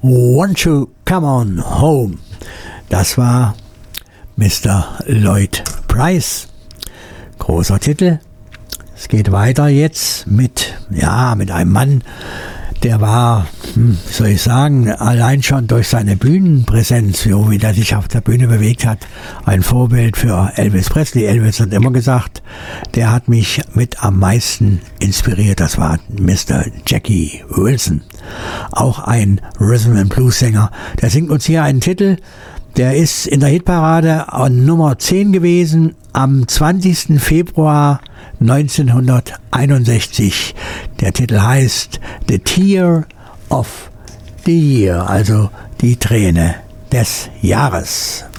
Won't You Come On Home. Das war Mr. Lloyd Price. Großer Titel. Es geht weiter jetzt mit einem Mann, der war, wie soll ich sagen, allein schon durch seine Bühnenpräsenz, wie der sich auf der Bühne bewegt hat, ein Vorbild für Elvis Presley. Elvis hat immer gesagt, der hat mich mit am meisten inspiriert. Das war Mr. Jackie Wilson. Auch ein Rhythm and Blues Sänger. Der singt uns hier einen Titel, der ist in der Hitparade an Nummer 10 gewesen am 20. Februar 1961. Der Titel heißt The Tear of the Year, also die Träne des Jahres.